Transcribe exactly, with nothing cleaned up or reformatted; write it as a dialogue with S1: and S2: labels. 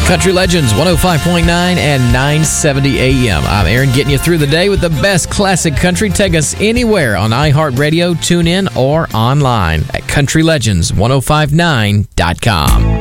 S1: Country Legends, one oh five point nine and nine seventy A M. I'm Aaron, getting you through the day with the best classic country. Take us anywhere on iHeartRadio, tune in, or online at country legends ten fifty-nine dot com.